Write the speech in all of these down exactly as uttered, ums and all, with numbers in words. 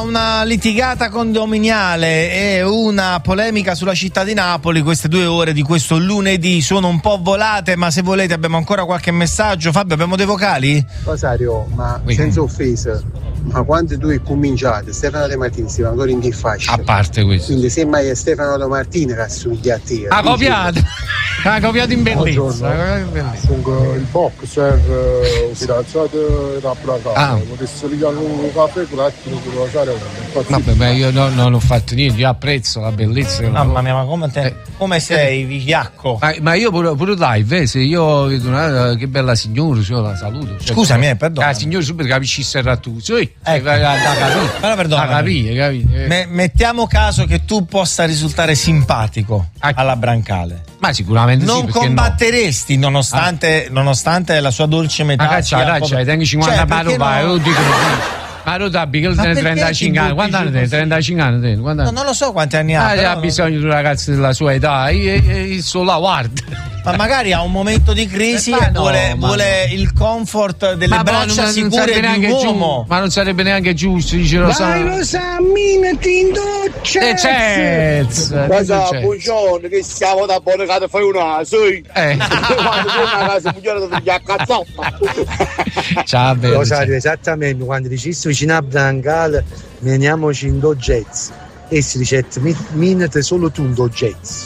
una litigata condominiale e una polemica sulla città di Napoli, queste due ore di questo lunedì sono un po' volate, ma se volete abbiamo ancora qualche messaggio. Fabio, abbiamo dei vocali? Rosario, ma Oui. senza offesa, ma quando tu hai cominciato, Stefano De Martini si va ancora in che fascia? A parte questo. Quindi semmai è Stefano De Martini che assomiglia a te. Ha copiato, ha copiato in bellezza. Comunque il box è un fidanzato da Praga. Ah. Potesse ligliare un caffè con l'attimo di Rosario. Vabbè, ma io no- non ho fatto niente, io apprezzo la bellezza. che Mamma la- mia, ma come, te, Eh. come sei vigliacco? Ma, ma io pure, pure live, eh, se io vedo una che bella signora, io la saluto. Cioè, Scusami, eh, perdona. La signora subito capisci se era tu. Sì, Ecco. da capire. Però perdonami. Da capire, capire. Me- mettiamo caso che tu possa risultare simpatico alla Brancale. Ma sicuramente sì, Non perché combatteresti nonostante, nonostante la sua dolce metà. no? Ma sia caccia, un po'- caccia, tengo cinquanta Cioè, paro, perché vai, no? io dico così. Ma lo dabbi che Ma tiene perché trentacinque anni. ti Quanti anni butti tiene? giù così? trentacinque anni tiene? Quanti No, anni? non lo so quanti anni ha. Ah, però ha non- bisogno di un ragazzo della sua età, e, e, il suo la guarda. Ma magari ha un momento di crisi Ma e no, vuole, ma vuole il comfort delle Ma braccia no, non- non sicure sarebbe di neanche un giusto, uomo. ma non sarebbe neanche giusto, dice lo sa. Dai, lo sa, minati in doccia. E certo. Cosa, buongiorno, che siamo da buona casa, fai una, sì. Eh. Quando sei una casa, buongiorno, ti a cazzoppa. Ciao, bello. Rosario, esattamente, quando dicessi vicino a Brancale, veniamoci in do jazz. E si dice, minate solo tu in do jazz.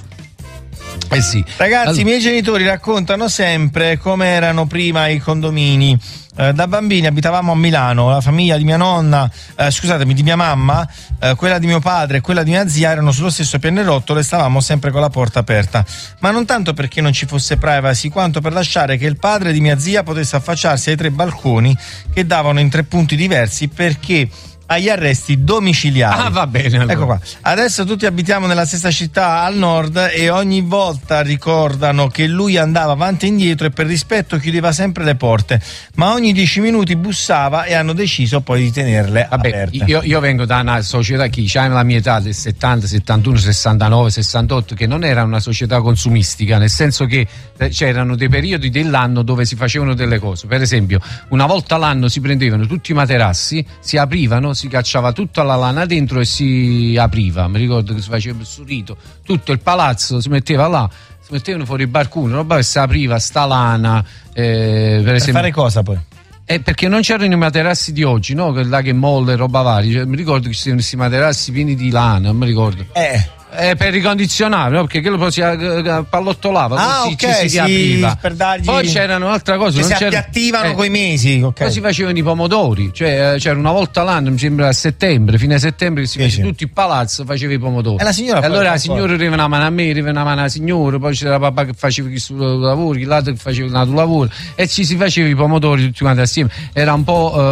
Eh sì. Ragazzi, Allora- i miei genitori raccontano sempre come erano prima i condomini. Eh, da bambini abitavamo a Milano, la famiglia di mia nonna, eh, scusatemi, di mia mamma, eh, quella di mio padre e quella di mia zia erano sullo stesso pianerottolo e stavamo sempre con la porta aperta. Ma non tanto perché non ci fosse privacy, quanto per lasciare che il padre di mia zia potesse affacciarsi ai tre balconi che davano in tre punti diversi perché agli arresti domiciliari. Ah, va bene, allora. Ecco qua. Adesso tutti abitiamo nella stessa città al nord e ogni volta ricordano che lui andava avanti e indietro e per rispetto chiudeva sempre le porte, ma ogni dieci minuti bussava e hanno deciso poi di tenerle Vabbè, aperte. io, io vengo da una società che c'ha la mia età del settanta, settantuno, sessantanove, sessantotto, che non era una società consumistica, nel senso che eh, c'erano dei periodi dell'anno dove si facevano delle cose. Per esempio, una volta l'anno si prendevano tutti i materassi, si aprivano, si cacciava tutta la lana dentro e si apriva. Mi ricordo che si faceva il surrito, tutto il palazzo si metteva là, si mettevano fuori i barcuni, roba che si apriva sta lana. Eh, per Per esempio, fare cosa poi? Eh, perché non c'erano i materassi di oggi, no? Che là che molle, roba varia. Cioè, mi ricordo che ci c'erano questi materassi pieni di lana, non mi ricordo. Eh. Eh, per ricondizionare, no? Perché quello poi si eh, pallottolava, Ah, così ok, ci si sì, riapriva. per dargli- Poi c'erano un'altra cosa, Che non si c'era- appiattivano eh, coi mesi, ok. Poi si facevano i pomodori, cioè eh, c'era una volta l'anno, mi sembra a settembre, fine settembre, che si Sì, faceva sì. tutto il palazzo, faceva i pomodori. E la signora E poi allora fa la signora arriva una mano a me, arriva una mano alla signora, poi c'era papà che faceva il suo lavoro, il lato che faceva il altro lavoro, e ci si faceva i pomodori tutti quanti assieme. Era un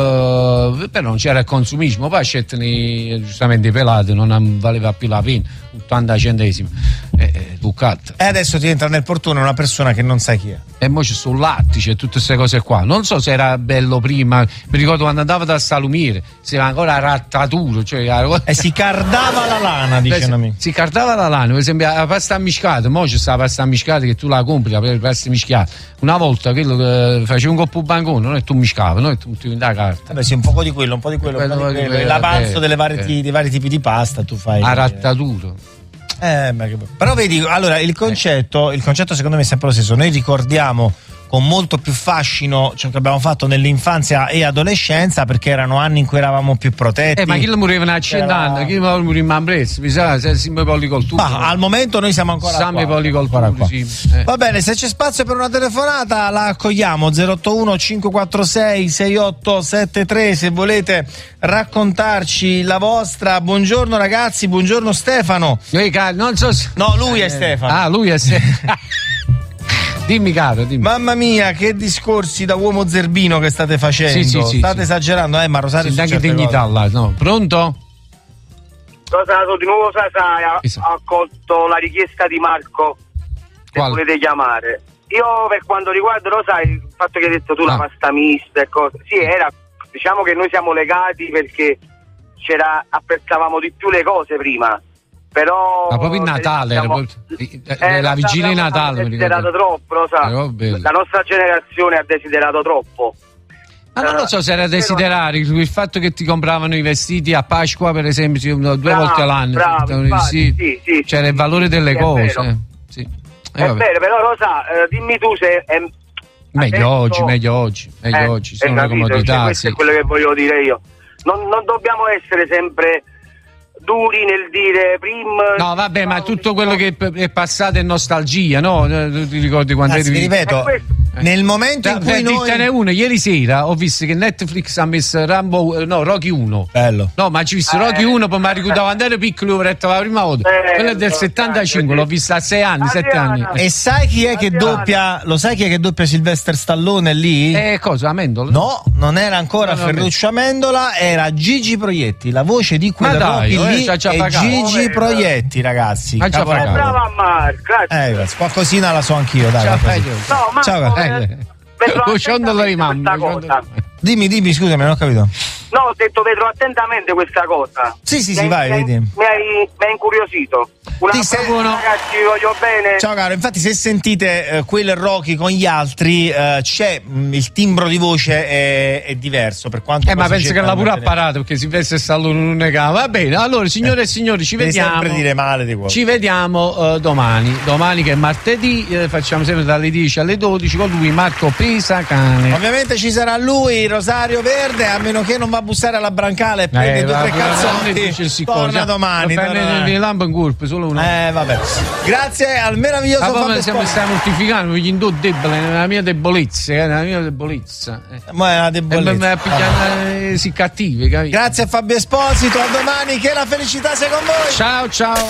po'. Eh, però non c'era il consumismo, poi scettano giustamente i pelati, non valeva più la pena, ottanta centesimi. Eh, eh, Ducat. E adesso ti entra nel portone una persona che non sai chi è. E mo ci sono lattice e tutte queste cose qua. Non so se era bello prima, mi ricordo quando andavo dal salumiere, si era ancora rattatura, cioè E si cardava la lana, dicono a me. si cardava la lana, per esempio la pasta miscata, mo c'è sta la pasta miscata che tu la compri, la pasta mischiata. Una volta quello che faceva un coppo bancone, no? E tu miscavi, no? E tu mettevi in la carta. Vabbè, sì, un po' di quello, un po' di quello, un po' di quello. L'avanzo eh, delle varie eh. ti- dei vari tipi di pasta tu fai. A rattatura. Eh, ma che- però vedi, allora il concetto, il concetto secondo me è sempre lo stesso. Noi ricordiamo con molto più fascino ciò che abbiamo fatto nell'infanzia e adolescenza, perché erano anni in cui eravamo più protetti. Eh, ma chi lo moriva a C'era- cent'anni, chi lo moriva a Brezzo, mi sa, se siamo policoltura. Ma al momento noi siamo ancora Siamo qua. policoltura, Ancora qua. sì. Eh. Va bene, se c'è spazio per una telefonata la accogliamo. Zero otto uno cinque quattro sei sei otto sette tre se volete raccontarci la vostra. Buongiorno ragazzi, buongiorno Stefano. Noi, ca- non so se... No, lui è Stefano. Ah, lui è Stefano. Dimmi caro, dimmi. Mamma mia, che discorsi da uomo zerbino che state facendo. Sì, sì, sì, state sì. esagerando, eh, ma Rosario Sì, su anche certe dignità cose. là, no. Pronto? Rosario, di nuovo Sasai ha, Esatto. ha accolto la richiesta di Marco, se Quale? volete chiamare. Io per quanto riguarda, lo sai, il fatto che hai detto tu, Ah. la pasta mista e cose, sì, era, diciamo che noi siamo legati perché c'era, apprezzavamo di più le cose prima, però... Ma proprio il Natale, era diciamo, proprio- eh, la vigilia di Natale, mi abbiamo desiderato ricordo. troppo, lo sai. Eh, oh, bello. La nostra generazione ha desiderato troppo. Ma non lo so se era desiderare il fatto che ti compravano i vestiti a Pasqua, per esempio, due bravo, volte all'anno. Bravo, infatti, sì, sì, c'era sì, il valore sì, delle sì, cose. È, sì. eh, è vero, però lo sa, eh, dimmi tu se è, meglio adesso, oggi, meglio oggi, meglio eh, oggi, sono le capito, comodità. cioè, questo sì. è quello che voglio dire io. Non, non dobbiamo essere sempre duri nel dire prima. No, vabbè, ma tutto quello che è passato è nostalgia, no? Ti ricordi quando Anzi, eri... ti ripeto, nel momento in cui noi... Dittene uno, ieri sera ho visto che Netflix ha messo Rambo, no, Rocky uno. Bello. No, ma ci ho visto eh. Rocky uno, poi mi ha ricordato quando ero piccolo, ho detto la prima volta. Eh, quello è del settantacinque, l'ho vista a sei anni, sette anni. E sai chi è che Adriana. doppia, lo sai chi è che doppia Sylvester Stallone lì? Eh, cosa, Amendola? No, non era ancora No, no, Ferruccio Amendola, era Gigi Proietti, la voce di quel Ma dai, Rocky eh, lì c'ha già è pagato. Gigi Oh, Proietti, ragazzi. Ma già Capolavoro. pagato. Brava Mark, grazie. Eh, grazie. Qualcosina la so anch'io, dai. Ciao, qualcosina. No, ma Ciao, come- eh. vedrò Cosciondolo di attentamente mamma. questa cosciondolo cosa. di mamma. Dimmi, dimmi, scusami, non ho capito. No, ho detto vedrò attentamente questa cosa. Sì, sì, sì, Mi- vai, mi- vedi. Mi hai, mi hai incuriosito. Un Ti abbraccio, sei- ragazzi, vi voglio bene. Ciao caro, infatti se sentite eh, quel Rocky con gli altri eh, c'è mh, il timbro di voce è, è diverso per quanto Eh, ma poi si penso che cerca l'ha di pure mantenere. apparato perché Silvestre Stallone non negava. Va bene, allora signore e signori, ci Devi vediamo. sempre dire male di quello. Ci vediamo eh, domani. Domani che è martedì, eh, facciamo sempre dalle dieci alle dodici con lui, Marco Pesacane. Ovviamente ci sarà lui, Rosario Verde, a meno che non va a bussare alla brancale e prende due o tre calzotti. Torna domani. torna- Le lampe in colpo, solo una. Eh vabbè. Grazie al meraviglioso Ma poi Fabio mi stiamo, Esposito. stiamo mortificando, gli indò debole, nella mia debolezza, eh, nella mia debolezza. Eh. Ma è una E mi- mi debolezza. pigliano, eh, si cattivi, capito? Grazie a Fabio Esposito, a domani, che la felicità sia con voi. Ciao ciao.